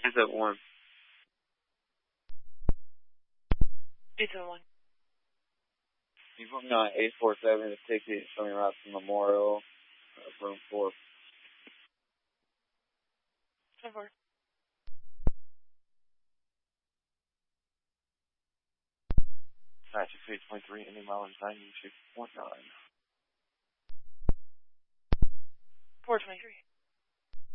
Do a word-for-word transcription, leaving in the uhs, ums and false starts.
Is that one? eight seven one. You put me on eight four seven, the ticket showing route to Memorial, uh, room four. ten four. Nine six eight point three, Indy mileage nine six point nine. four twenty three.